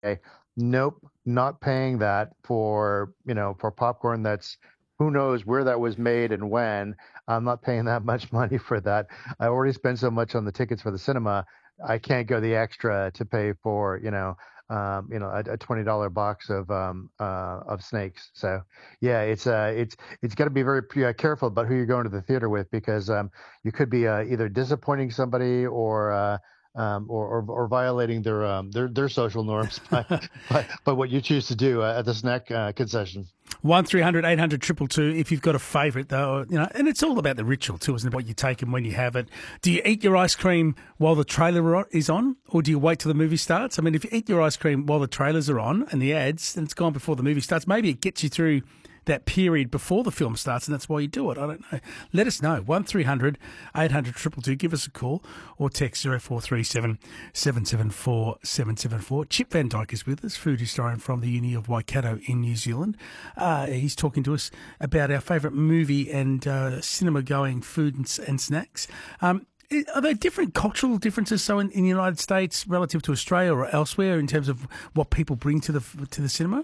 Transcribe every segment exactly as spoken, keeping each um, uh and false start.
Nope, not paying that for, you know, for popcorn that's who knows where that was made and when. I'm not paying that much money for that. I already spent so much on the tickets for the cinema. I can't go the extra to pay for, you know, um, you know, a, a twenty dollar box of um, uh, of snakes. So yeah, it's uh, it's it's got to be very uh, careful about who you're going to the theater with because um, you could be uh, either disappointing somebody or uh, um, or, or or violating their um, their their social norms by by, by what you choose to do uh, at the snack uh, concession. One three hundred eight hundred triple two. If you've got a favourite though, you know, and it's all about the ritual too, isn't it? What you take and when you have it. Do you eat your ice cream while the trailer is on, or do you wait till the movie starts? I mean, if you eat your ice cream while the trailers are on and the ads, then it's gone before the movie starts. Maybe it gets you through that period before the film starts, and that's why you do it. I don't know. Let us know. One three hundred eight hundred two two two. Give us a call or text zero four three seven seven seven four seven seven four. Chip Van Dyke is with us, food historian from the Uni of Waikato in New Zealand. Uh, he's talking to us about our favourite movie and uh, cinema-going food and, and snacks. Um, Are there different cultural differences, so in, in the United States relative to Australia or elsewhere, in terms of what people bring to the to the cinema?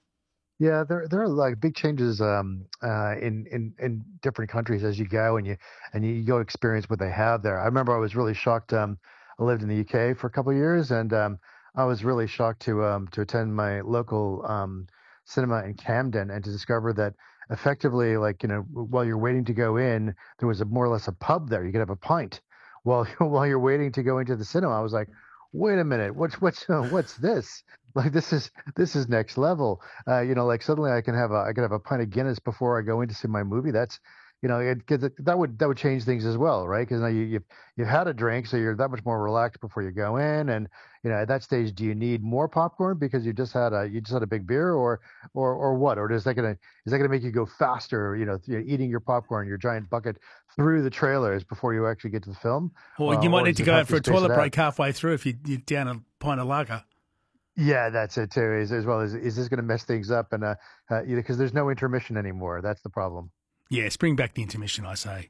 Yeah, there there are like big changes um, uh, in in in different countries as you go and you and you go experience what they have there. I remember I was really shocked. Um, I lived in the U K for a couple of years, and um, I was really shocked to um, to attend my local um, cinema in Camden and to discover that effectively, like you know, while you're waiting to go in, there was a more or less a pub there. You could have a pint while while you're waiting to go into the cinema. I was like, wait a minute, what's what's what's this? Like this is this is next level. Uh, you know, like suddenly I can have a I can have a pint of Guinness before I go in to see my movie. That's you know, it, 'cause it, that would that would change things as well, right? Because now you you've you've had a drink, so you're that much more relaxed before you go in. And you know, at that stage, do you need more popcorn because you just had a you just had a big beer, or or or what? Or is that gonna is that gonna make you go faster? You know, th- eating your popcorn, your giant bucket through the trailers before you actually get to the film, Or uh, you might or need does to it go out help you for a space it toilet out? break halfway through if you, you're down a pint of lager. Yeah, that's it too. As, as well as is this going to mess things up and uh, uh you know, because there's no intermission anymore. That's the problem. Yes, bring back the intermission, I say,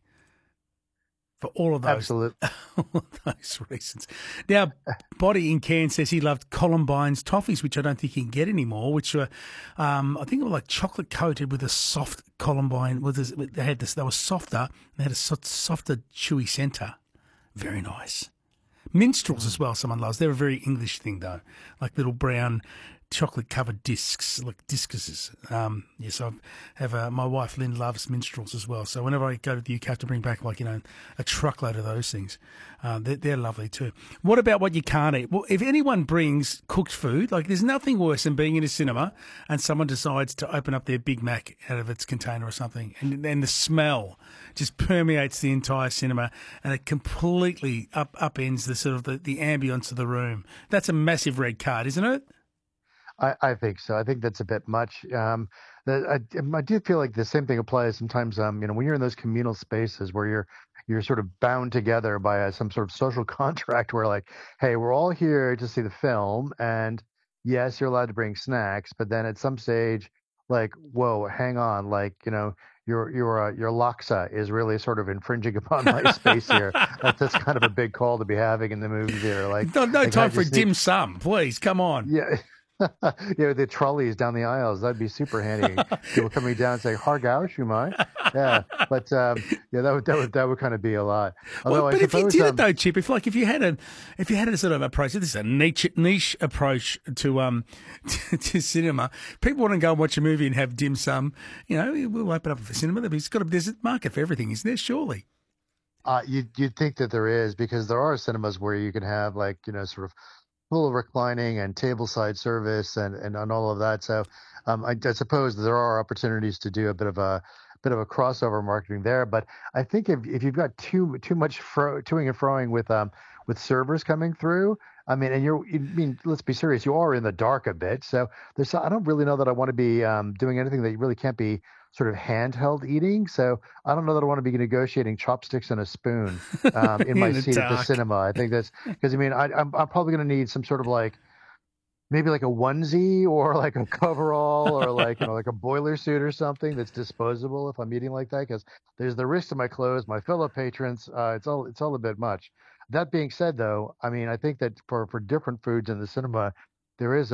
for all of those, Absolutely. all of those reasons. Now, Body in Cairns says he loved Columbine's toffees, which I don't think he can get anymore, which were, um, I think they were like chocolate coated with a soft Columbine. With this, they had this, they were softer. They had a soft, softer, chewy centre. Very nice. Minstrels as well, someone loves. They're a very English thing, though, like little brown chocolate-covered discs, like discuses. Um, yes, I have uh, my wife Lynn loves minstrels as well. So whenever I go to the U K, I have to bring back like you know a truckload of those things. Uh, they're, they're lovely too. What about what you can't eat? Well, if anyone brings cooked food, like there's nothing worse than being in a cinema and someone decides to open up their Big Mac out of its container or something, and then the smell just permeates the entire cinema, and it completely up upends the sort of the, the ambience of the room. That's a massive red card, isn't it? I, I think so. I think that's a bit much. Um, the, I, I do feel like the same thing applies sometimes. Um, you know, when you're in those communal spaces where you're you're sort of bound together by a, some sort of social contract, where like, hey, we're all here to see the film, and yes, you're allowed to bring snacks, but then at some stage, like, whoa, hang on, like, you know. Your your uh, your laksa is really sort of infringing upon my space here. That's that's kind of a big call to be having in the movie theater. Like, No, no like how time do you for a sneak? dim sum, please. Come on. Yeah, yeah, the trolleys down the aisles. That'd be super handy. People coming down and saying, "Hargau, Shumai." Yeah, but um, yeah, that would that would that would kind of be a lot. Well, Although I but if you suppose, did it um, though, Chip, if like if you had a if you had a sort of approach, this is a niche niche approach to um to, to cinema. People want to go and watch a movie and have dim sum. You know, we'll open up a cinema. There's got to there's a market for everything, isn't there? Surely. uh, you you'd think that there is because there are cinemas where you can have like you know sort of full reclining and tableside service and and, and all of that. So um, I, I suppose there are opportunities to do a bit of a bit of a crossover marketing there. But I think if if you've got too too much fro toing and froing with um with servers coming through, I mean, and you're I mean, let's be serious, you are in the dark a bit. So there's I don't really know that I want to be um, doing anything that really can't be sort of handheld eating. So I don't know that I want to be negotiating chopsticks and a spoon um, in my In the seat at the dark. cinema. I think that's because I mean I, I'm I'm probably going to need some sort of like maybe like a onesie or like a coverall or like you know like a boiler suit or something that's disposable if I'm eating like that because there's the risk to my clothes, my fellow patrons. Uh, it's all it's all a bit much. That being said, though, I mean I think that for for different foods in the cinema, there is